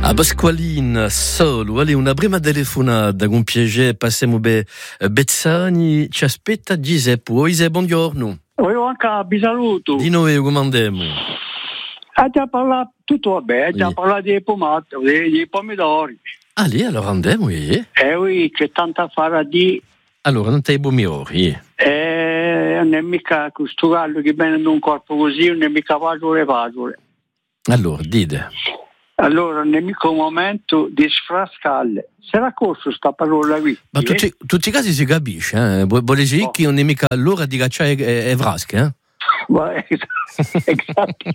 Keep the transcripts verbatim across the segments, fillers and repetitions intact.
A Pasqualin, solo, allez, una prima telefonata con piacere, passiamo be Bezzani, ci aspetta Giuseppe. Oise, buongiorno. Volevo anche vi saluto. Di noi come andiamo? Ha già parlato, tutto va bene, ha già Sì. parlato dei pomati, dei, dei pomidori. Ah, lì, allora andiamo, eh? E qui c'è tanta affare di... Allora, non te pomidori, eh? E non è mica questo gallo che viene in un corpo così, non è mica facile facile. Allora, dite. Allora, non è mica un momento di sfrascarle. Se la corso sta parola qui. Ma tutti, tutti i casi si capisce, eh? Vuole dire Oh. che non è mica l'ora di cacciare e vrasche, eh? Esatto.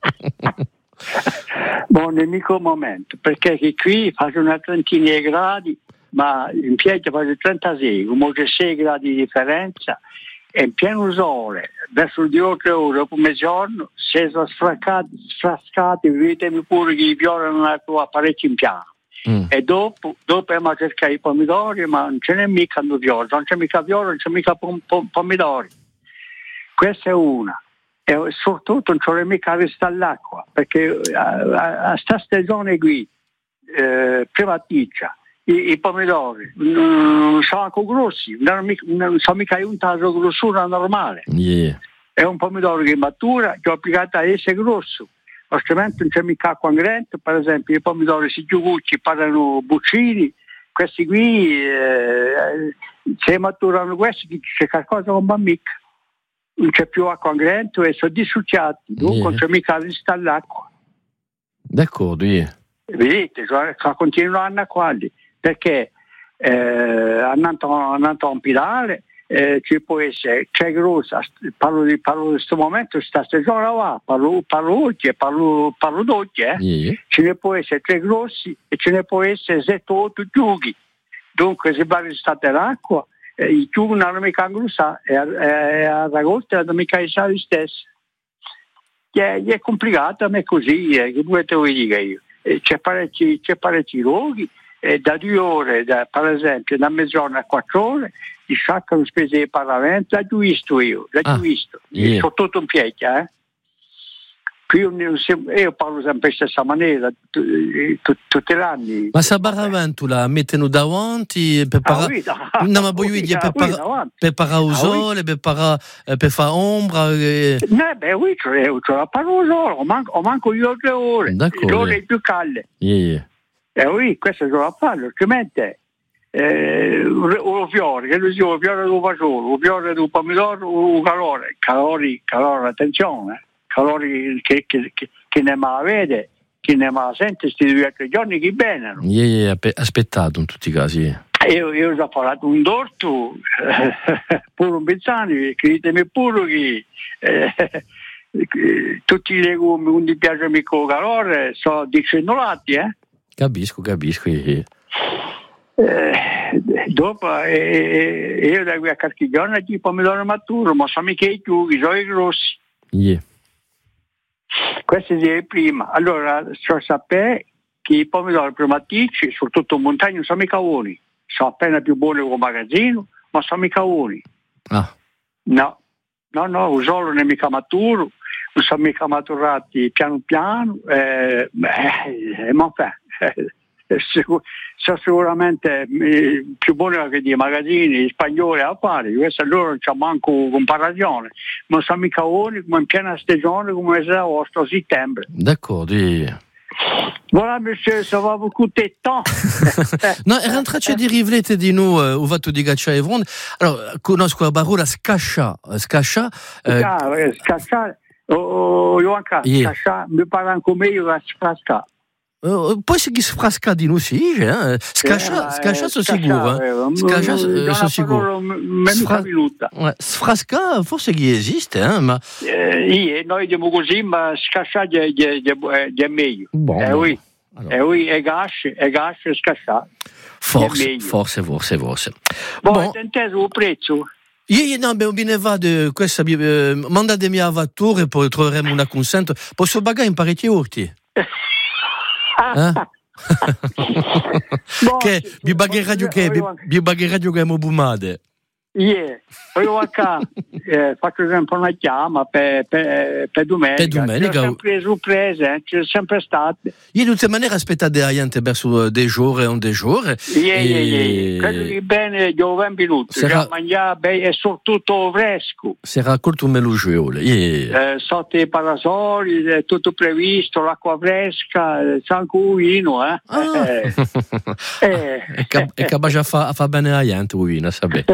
Ma non è mica un momento, perché che qui fa una trentina di gradi, ma in piedi fa trentasei, come c'è sei gradi di differenza, e in pieno sole, verso le otto ore dopo mezzogiorno, se sono sfrascati, sfrascati, vedetemi pure che i violano la tua parecchio in piano. Mm. E dopo, dopo abbiamo cercato i pomidori, ma non ce n'è mica no viola, non c'è mica viola, non c'è mica pom- pom- pomidori. Questa è una. E soprattutto non c'è mica resta l'acqua, perché a questa stagione qui, eh, privaticcia, i, i pomidori non sono anche grossi, non, non sono mica un taso grossura normale. Yeah. È un pomidoro che matura, che ho applicato a essere grosso. Altrimenti non c'è mica acqua ingrediente, per esempio i pomidori si giugucci, parlano buccini, questi qui, eh, se maturano questi, c'è qualcosa che non va mica. Non c'è più acqua ingrediente e sono dissociati, dunque Yeah. non c'è mica resta l'acqua. D'accordo, yeah. Vedete, cioè, continuano a quali, perché eh, andando a un pilare eh, ci può essere, c'è grossa, parlo di, parlo di questo momento, questa stagione va, parlo, parlo oggi e parlo, parlo d'oggi, eh. Yeah. Ce ne può essere tre grossi e ce ne può essere sette o otto giughi, dunque se va restate l'acqua, eh, i giughi non hanno mica anglusato e a agosto non hanno mica essere gli stessi. È, è complicato, ma è così, eh, che vuoi te lo dica io. Eh, c'è parecchi, c'è parecchi luoghi, eh, da due ore, da, per esempio, da mezz'ora a quattro ore, ti sciacquano spese di pagamento, l'ho visto io, l'ho Ah, visto, yeah. sono tutto in pieggia, eh. Qui io, io parlo sempre in stessa maniera, t- t- tutti gli anni. Ma se paravento la mettono davanti per Ah, parare... oui, No, ma voglio dire, per parare per parare al sole, per parare per fare ombra... E... No, beh, oui, c'è, c'è la parola solo, o manco, o manco io tre ore, D'accordo. le ore più calde. Yeah, yeah. Eh oui, questo è la farlo, altrimenti eh, o fiore, che lui dice, o fiore del fasolo, o fiore del pomidoro, o calore, calori, calore, attenzione, eh. Calori che, che, che, che ne ma vede, che ne ma sente questi due o tre giorni che benano. Yeah, yeah, aspettato in tutti i casi. Yeah. Io, io ho parlato un dorto, eh, pure un Bezzani, credetemi pure che eh, tutti i legumi, non mi piace mica il calore, sono discendolati, eh? Capisco, capisco. Yeah. Eh, dopo eh, io da qui a qualche giorno i pomidori maturo, ma sono mica i chiughi, sono i grossi. Yeah. Questo è prima. Allora, so sapere che i pomidori primatici, soprattutto in montagna, sono mica buoni. Sono appena più buoni che un magazzino, ma sono mica buoni. Ah. No, no, no, il solo non è mica maturo, non sono mica maturati piano piano, eh, beh, ma eh, sicur- sono sicuramente eh, più buoni che dei magazzini spagnoli a fare, questo allora non c'è manco comparazione, ma sono mica buoni come in piena stagione come mese d'agosto, settembre. D'accordo, yeah. Voilà, monsieur, ça va beaucoup de temps. No, rentracci di rivlete di noi, ho fatto di Gaccia e Vron. Allora, conosco la parola scascia, scascia. Eh, Ah, eh, scasciare, oh, io anche, Yeah. scasciare, mi parla anche meglio che scasciare. Uh, poi si frasca di noi, sì, eh? Scascia, Eh, scascia sono scasciare, sicuro. eh, Eh? Scascia, mm, eh, una sono sicuro. parola m- meno Sfra- capiluta. Ouais, sfrasca, forse che esiste, eh? Ma Eh, io, noi diciamo così, ma scasciare è, è, è, è meglio. Bon, eh bon. oui, Allora. eh oui, è gas, è gas scasciare. forse, meglio. forse, forse, forse. Boh, Bon. avete inteso il prezzo? Io no, beh, me ne vado, questa, eh, mandatemi a Vattore e poi troveremo una consento. Posso pagare in parecchi urti? Eh? Boh, Che sì, vi baghe radio che voglio- vi baghe radio che mo bumade. Yeah. Poi qua eh, faccio sempre una chiama per, per, per domenica. Per domenica. C'è sempre sorprese, eh, c'è sempre state. Io di tutte maniere aspettate a gente verso dei giorni e un dei giorni. Yeah, yeah, yeah. Quello di bene, io ho venuto. Sarà... Già mangiare bene e soprattutto fresco. Si è raccolto un melugiole. Yeah. Eh, sotto i parasoli, è tutto previsto, l'acqua fresca, il sanguino, eh. Ah. eh. eh. E capace a fare fa bene a gente, Uina, sapete.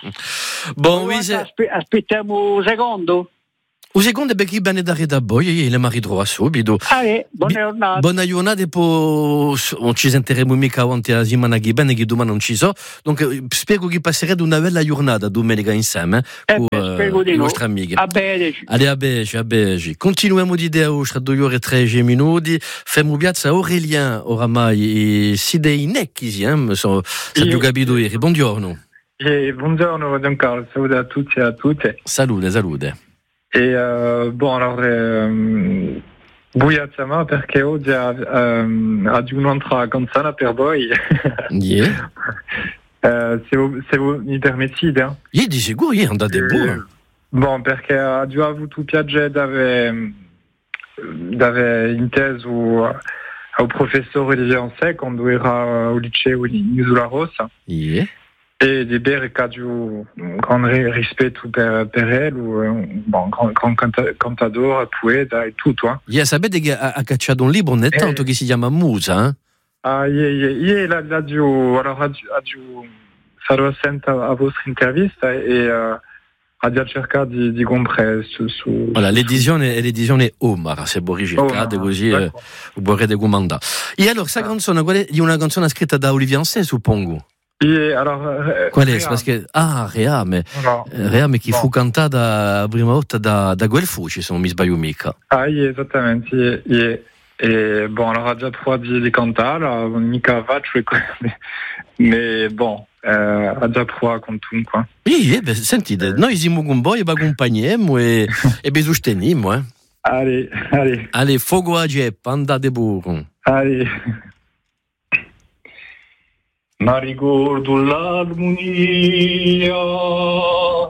Bon, oui, Aspe- aspettiamo un secondo. Un secondo è perché bene da da voi, e le mi ritrovo subito. Ah, buona giornata. Buona giornata, e poi non ci sentiremo mica avanti la settimana che bene, che domani non ci so. Donc, spero che passerete una bella giornata domenica insieme eh, con uh, le vostre amiche. A bene. Allez, a bene, a bene. Continuiamo di idea tra due ore e tredici minuti. Femo piazza Aurelien, oramai, e Sidei Necchisi, eh, so, se più capito ieri. Buongiorno. Eh, buongiorno Giancarlo, saluto a tutti e a tutte. Salute, salute. E uh, bon, allora, um, buia chiama perché oggi ha, um, ha di un'altra canzone per voi. Yeah. uh, se, vous, se vous mi permettete. Eh? Yeah, di sicuro, yeah, andate buono. Bon, perché ha già avuto piacere d'avere, d'avere inteso al professore Olivier Ansè quando era al liceo in Isola Rossa. Yeah. E di bere che ha un grande rispetto per, per elle, un bon, gran, gran canta, cantatore, poeta e tutto. Eh. Yeah, sapete che ha, ha cacciato un libro nel tanto eh. che si chiama Musa? Eh? Ah, yeah, yeah, yeah, la, la dio, allora ha, ha fatto assente a vostra intervista e uh, ha cercato di, di comprare su... su voilà, su, l'edizione è l'edizione Omar, se voi ricercate oh, così eh, vorrete comandare. E allora, questa canzone, qual è? È una canzone scritta da Olivier Ansè, suppongo? Yeah, alors, qual è? Perché, ah, Reame. No. Reame che no. fu cantata la prima volta da, da Guelfucci, se non mi sbaglio mica. Ah, yeah, esattamente. Yeah, yeah. E bon, allora ha già provato di cantare, mica faccio, ma bon, eh, ha già provato con tutto. Sì, beh, sentite, noi siamo con voi, vi accompagniamo e, e vi sosteniamo. Eh. Allez, allez. Allez, fuoco a geppa, andate pure. Allez. Ma ricordo l'armonia